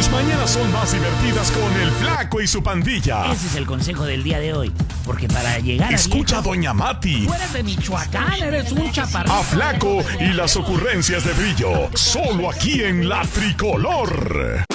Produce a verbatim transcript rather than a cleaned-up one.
Tus mañanas son más divertidas con el Flaco y su pandilla. Ese es el consejo del día de hoy. Porque para llegar Escucha a a Doña Mati. Tú eres de Michoacán, eres un chaparrito. A Flaco y las ocurrencias de Brillo. Solo aquí en La Tricolor.